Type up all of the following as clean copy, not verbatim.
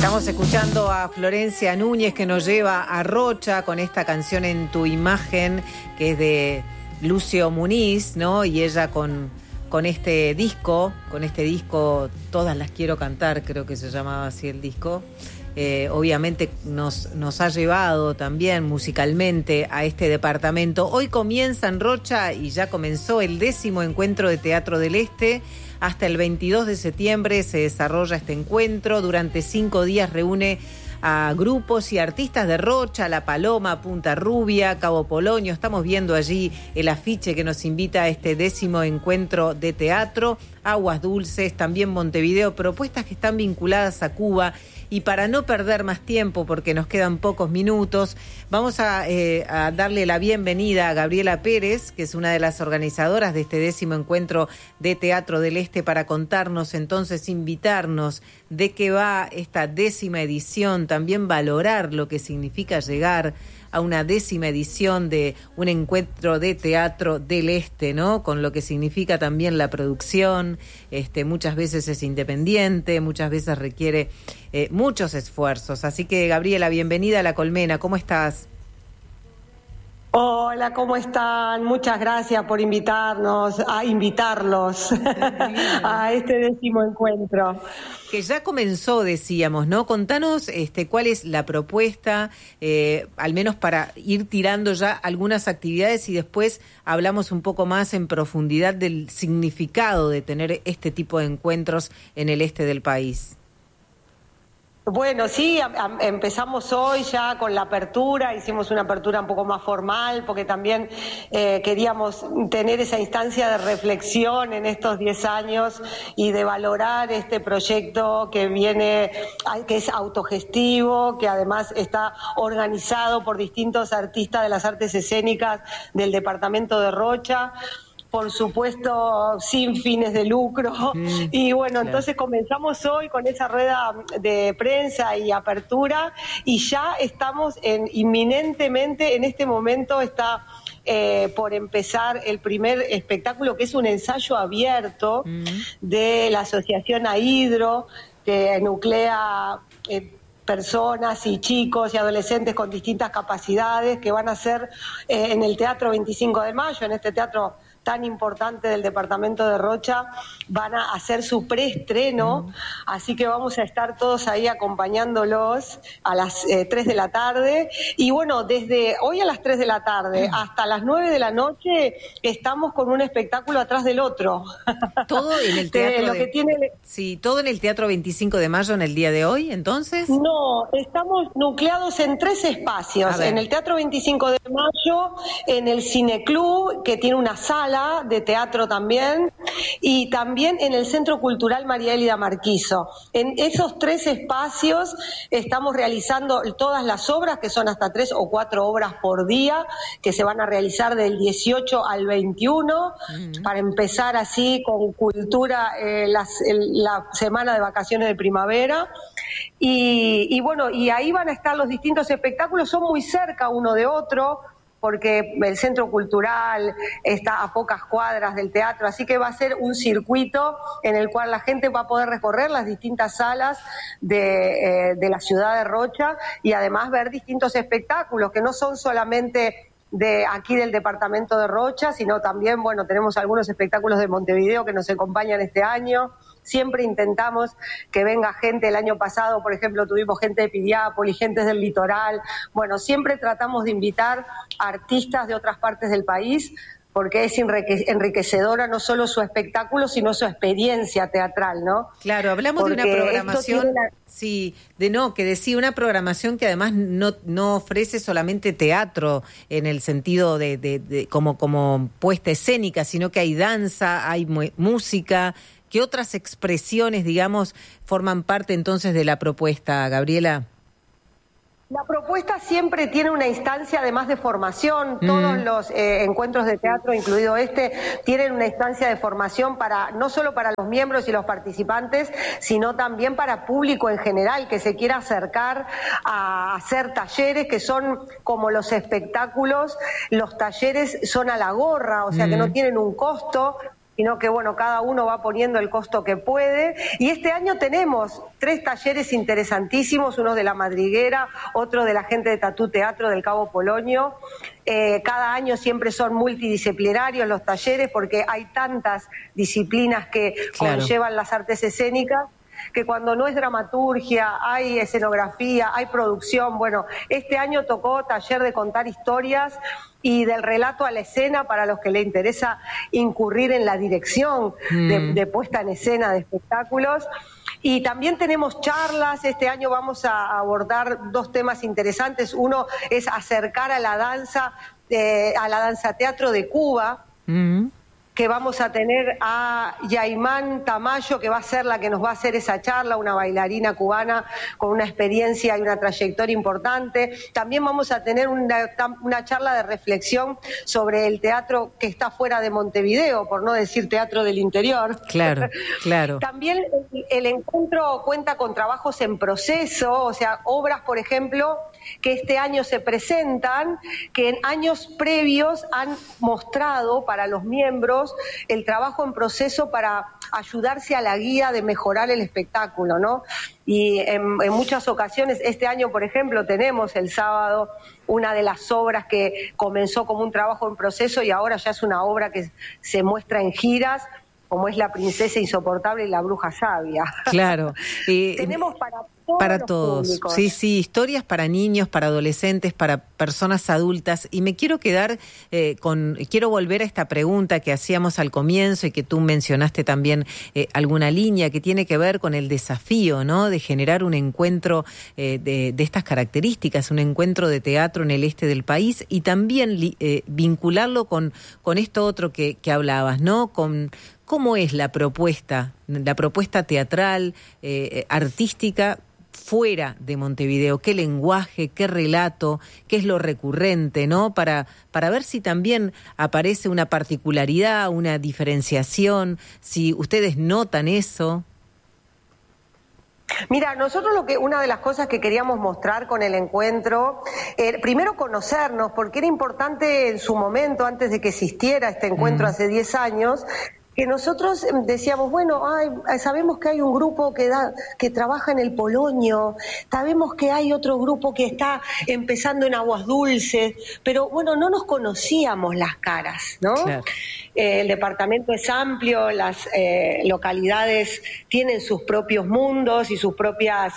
Estamos escuchando a Florencia Núñez, que nos lleva a Rocha con esta canción En tu imagen, que es de Lucio Muniz, ¿no? Y ella con este disco, Todas las quiero cantar, creo que se llamaba así el disco. Obviamente nos ha llevado también musicalmente a este departamento. Hoy comienza en Rocha y ya comenzó el 10º encuentro de Teatro del Este. Hasta el 22 de septiembre se desarrolla este encuentro. Durante 5 días reúne a grupos y artistas de Rocha, La Paloma, Punta Rubia, Cabo Polonio. Estamos viendo allí el afiche que nos invita a este 10º encuentro de teatro. Aguas Dulces, también Montevideo, propuestas que están vinculadas a Cuba. Y para no perder más tiempo, porque nos quedan pocos minutos, vamos a darle la bienvenida a Gabriela Pérez, que es una de las organizadoras de este 10º encuentro de Teatro del Este, para contarnos, entonces, invitarnos de qué va esta 10ª edición, también valorar lo que significa llegar a una 10ª edición de un encuentro de Teatro del Este, ¿no? Con lo que significa también la producción. Muchas veces es independiente, muchas veces requiere muchos esfuerzos. Así que, Gabriela, bienvenida a La Colmena. ¿Cómo estás? Hola, ¿cómo están? Muchas gracias por invitarlos a este 10º encuentro. Que ya comenzó, decíamos, ¿no? Contanos cuál es la propuesta, al menos para ir tirando ya algunas actividades, y después hablamos un poco más en profundidad del significado de tener este tipo de encuentros en el este del país. Bueno, sí, empezamos hoy ya con la apertura, hicimos una apertura un poco más formal, porque también queríamos tener esa instancia de reflexión en estos 10 años y de valorar este proyecto que es autogestivo, que además está organizado por distintos artistas de las artes escénicas del departamento de Rocha. Por supuesto, sin fines de lucro. Y bueno, claro. Entonces comenzamos hoy con esa rueda de prensa y apertura, y ya estamos inminentemente, en este momento está por empezar el primer espectáculo, que es un ensayo abierto de la Asociación AIDRO, que nuclea personas y chicos y adolescentes con distintas capacidades, que van a ser en el Teatro 25 de Mayo, en este teatro tan importante del departamento de Rocha. Van a hacer su preestreno, así que vamos a estar todos ahí acompañándolos a las 3 de la tarde. Y bueno, desde hoy a las 3 de la tarde hasta las 9 de la noche estamos con un espectáculo atrás del otro. ¿Todo en el teatro? Sí, ¿todo en el Teatro 25 de Mayo en el día de hoy, entonces? No, estamos nucleados en 3 espacios. En el Teatro 25 de Mayo, en el Cineclub, que tiene una sala de teatro también, y también en el Centro Cultural María Elida Marquizo. En esos 3 espacios estamos realizando todas las obras, que son hasta 3 o 4 obras por día, que se van a realizar del 18 al 21, para empezar así con cultura la semana de vacaciones de primavera. Y bueno, y ahí van a estar los distintos espectáculos, son muy cerca uno de otro, porque el Centro Cultural está a pocas cuadras del teatro, así que va a ser un circuito en el cual la gente va a poder recorrer las distintas salas de la ciudad de Rocha, y además ver distintos espectáculos que no son solamente de aquí del departamento de Rocha, sino también, bueno, tenemos algunos espectáculos de Montevideo que nos acompañan este año. Siempre intentamos que venga gente. El año pasado, por ejemplo, tuvimos gente de Piriápolis, gente del litoral. Bueno, siempre tratamos de invitar a artistas de otras partes del país, porque es enriquecedora no solo su espectáculo, sino su experiencia teatral, ¿no? Claro, hablamos porque de una programación, que decía una programación que además no ofrece solamente teatro en el sentido de como puesta escénica, sino que hay danza, hay música. ¿Qué otras expresiones, digamos, forman parte entonces de la propuesta, Gabriela? La propuesta siempre tiene una instancia además de formación. Todos los encuentros de teatro, incluido tienen una instancia de formación no solo para los miembros y los participantes, sino también para público en general que se quiera acercar a hacer talleres, que son como los espectáculos. Los talleres son a la gorra, o sea que no tienen un costo. sino que bueno, cada uno va poniendo el costo que puede. Y este año tenemos 3 talleres interesantísimos, uno de La Madriguera, otro de la gente de Tatú Teatro del Cabo Polonio. Cada año siempre son multidisciplinarios los talleres porque hay tantas disciplinas que conllevan las artes escénicas, que cuando no es dramaturgia, hay escenografía, hay producción. Bueno, este año tocó taller de contar historias y del relato a la escena para los que les interesa incurrir en la dirección de puesta en escena de espectáculos. Y también tenemos charlas. Este año vamos a abordar 2 temas interesantes. Uno es acercar a la danza teatro de Cuba, que vamos a tener a Yaimán Tamayo, que va a ser la que nos va a hacer esa charla, una bailarina cubana con una experiencia y una trayectoria importante. También vamos a tener una charla de reflexión sobre el teatro que está fuera de Montevideo, por no decir teatro del interior. Claro, claro. También el encuentro cuenta con trabajos en proceso, o sea, obras, por ejemplo, que este año se presentan, que en años previos han mostrado para los miembros el trabajo en proceso para ayudarse a la guía de mejorar el espectáculo, ¿no? Y en muchas ocasiones, este año, por ejemplo, tenemos el sábado una de las obras que comenzó como un trabajo en proceso y ahora ya es una obra que se muestra en giras, como es La Princesa Insoportable y La Bruja Sabia. Claro. Tenemos para todos. Públicos. Sí, sí, historias para niños, para adolescentes, para personas adultas. Y me quiero quedar quiero volver a esta pregunta que hacíamos al comienzo y que tú mencionaste también alguna línea que tiene que ver con el desafío, ¿no? De generar un encuentro de estas características, un encuentro de teatro en el este del país y también vincularlo con esto otro que hablabas, ¿no? ¿Cómo es la propuesta teatral, artística, fuera de Montevideo? ¿Qué lenguaje, qué relato, qué es lo recurrente, ¿no? Para ver si también aparece una particularidad, una diferenciación, si ustedes notan eso. Mira, nosotros una de las cosas que queríamos mostrar con el encuentro, primero conocernos, porque era importante en su momento, antes de que existiera este encuentro hace 10 años, que nosotros decíamos, bueno, sabemos que hay un grupo que trabaja en el Polonio, sabemos que hay otro grupo que está empezando en Aguas Dulces, pero bueno, no nos conocíamos las caras, ¿no? Claro. El departamento es amplio, las localidades tienen sus propios mundos y sus propias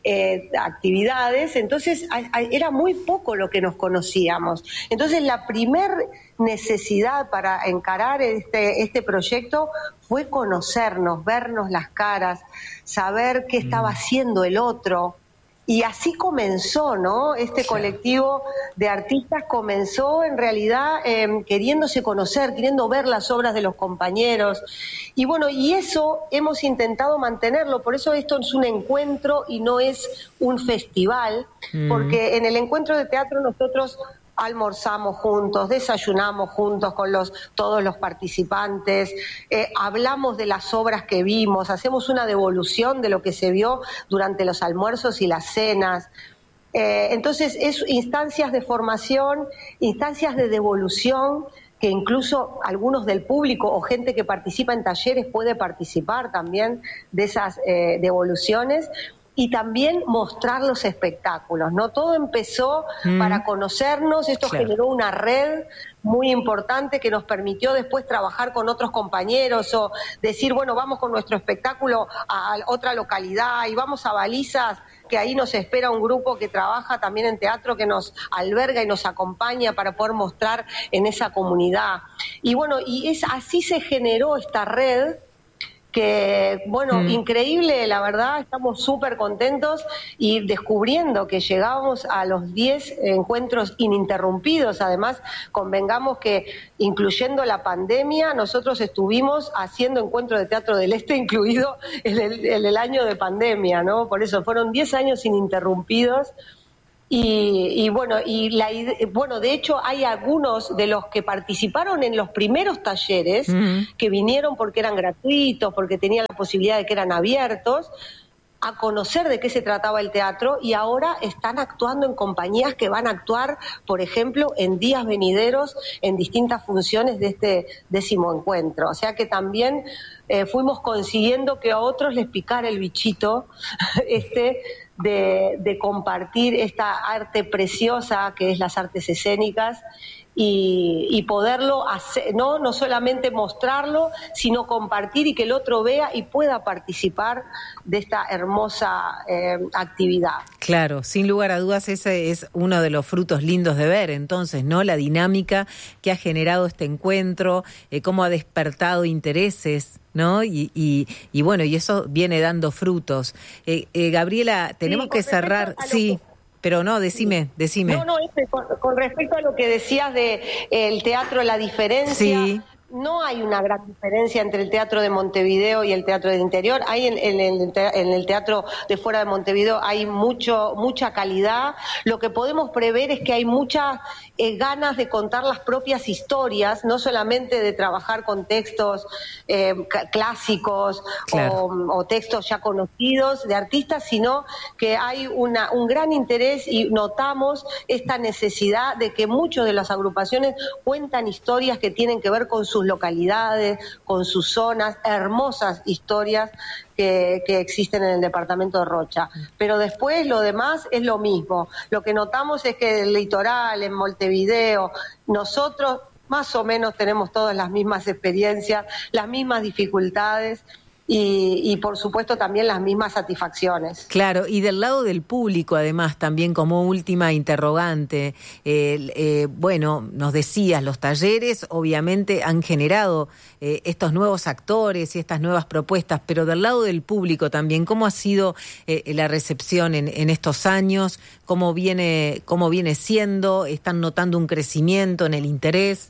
actividades, entonces era muy poco lo que nos conocíamos. Entonces la primer necesidad para encarar este proyecto fue conocernos, vernos las caras, saber qué estaba haciendo el otro. Y así comenzó, ¿no? Colectivo de artistas comenzó en realidad queriéndose conocer, queriendo ver las obras de los compañeros. Y bueno, y eso hemos intentado mantenerlo, por eso esto es un encuentro y no es un festival, porque en el encuentro de teatro nosotros almorzamos juntos, desayunamos juntos con todos los participantes, hablamos de las obras que vimos, hacemos una devolución de lo que se vio durante los almuerzos y las cenas. Entonces, es instancias de formación, instancias de devolución, que incluso algunos del público o gente que participa en talleres puede participar también de esas devoluciones. Y también mostrar los espectáculos, ¿no? Todo empezó para conocernos, esto generó una red muy importante que nos permitió después trabajar con otros compañeros o decir, bueno, vamos con nuestro espectáculo a otra localidad y vamos a Balizas, que ahí nos espera un grupo que trabaja también en teatro, que nos alberga y nos acompaña para poder mostrar en esa comunidad. Y bueno, así se generó esta red, que, bueno, increíble, la verdad, estamos súper contentos y descubriendo que llegábamos a los 10 encuentros ininterrumpidos. Además, convengamos que, incluyendo la pandemia, nosotros estuvimos haciendo encuentros de Teatro del Este, incluido el año de pandemia, ¿no? Por eso fueron 10 años ininterrumpidos. Y bueno, de hecho hay algunos de los que participaron en los primeros talleres que vinieron porque eran gratuitos, porque tenían la posibilidad de que eran abiertos. a conocer de qué se trataba el teatro y ahora están actuando en compañías que van a actuar, por ejemplo, en días venideros en distintas funciones de este 10º encuentro. O sea que también fuimos consiguiendo que a otros les picara el bichito de compartir esta arte preciosa que es las artes escénicas y poderlo hacer, no solamente mostrarlo, sino compartir y que el otro vea y pueda participar de esta hermosa actividad. Claro, sin lugar a dudas ese es uno de los frutos lindos de ver, entonces, ¿no? La dinámica que ha generado este encuentro, cómo ha despertado intereses, ¿no? Y bueno, y eso viene dando frutos. Gabriela, tenemos que cerrar, sí. Pero no, decime. No, con respecto a lo que decías de el teatro, la diferencia... Sí. No hay una gran diferencia entre el teatro de Montevideo y el teatro del interior. Hay en el teatro de fuera de Montevideo hay mucha calidad. Lo que podemos prever es que hay muchas ganas de contar las propias historias, no solamente de trabajar con textos clásicos, claro, o textos ya conocidos de artistas, sino que hay un gran interés y notamos esta necesidad de que muchas de las agrupaciones cuentan historias que tienen que ver con sus localidades, con sus zonas, hermosas historias que existen en el departamento de Rocha. Pero después lo demás es lo mismo. Lo que notamos es que el litoral, en Montevideo, nosotros más o menos tenemos todas las mismas experiencias, las mismas dificultades, y por supuesto también las mismas satisfacciones. Claro, y del lado del público además también como última interrogante, bueno, nos decías, los talleres obviamente han generado estos nuevos actores y estas nuevas propuestas, pero del lado del público también, ¿cómo ha sido la recepción en estos años? ¿Cómo viene siendo? ¿Están notando un crecimiento en el interés?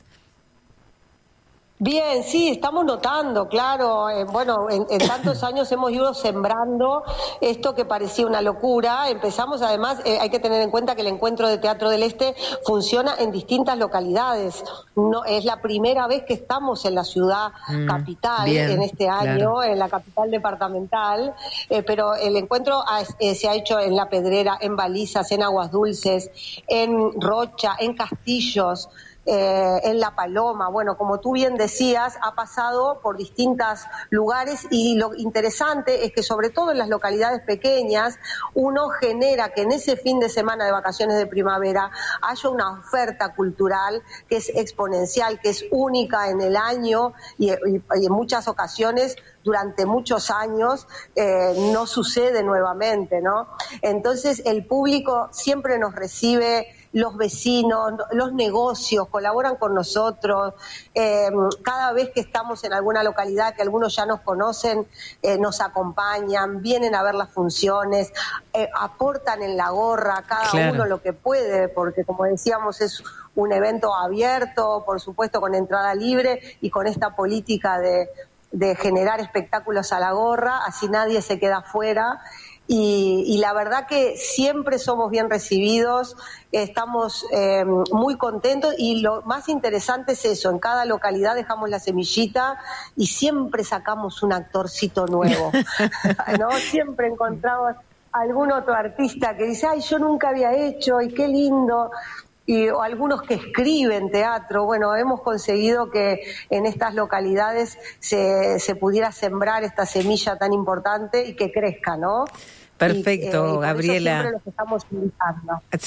Bien, sí, estamos notando, claro, bueno, en tantos años hemos ido sembrando esto que parecía una locura. Empezamos, además, hay que tener en cuenta que el Encuentro de Teatro del Este funciona en distintas localidades. No es la primera vez que estamos en la ciudad capital, bien, en este año, claro, en la capital departamental, pero el encuentro se ha hecho en La Pedrera, en Balizas, en Aguas Dulces, en Rocha, en Castillos, en La Paloma. Bueno, como tú bien decías, ha pasado por distintos lugares y lo interesante es que sobre todo en las localidades pequeñas uno genera que en ese fin de semana de vacaciones de primavera haya una oferta cultural que es exponencial, que es única en el año y en muchas ocasiones durante muchos años no sucede nuevamente, ¿no? Entonces el público siempre nos recibe, los vecinos, los negocios colaboran con nosotros, cada vez que estamos en alguna localidad que algunos ya nos conocen, nos acompañan, vienen a ver las funciones, aportan en la gorra cada claro, uno lo que puede, porque como decíamos es un evento abierto, por supuesto con entrada libre y con esta política de generar espectáculos a la gorra, así nadie se queda fuera. Y la verdad que siempre somos bien recibidos, estamos muy contentos y lo más interesante es eso, en cada localidad dejamos la semillita y siempre sacamos un actorcito nuevo, ¿no? Siempre encontramos algún otro artista que dice, ay, yo nunca había hecho y qué lindo. O algunos que escriben teatro. Bueno, hemos conseguido que en estas localidades se pudiera sembrar esta semilla tan importante y que crezca, ¿no? Perfecto, y Gabriela. Por eso siempre los estamos invitando.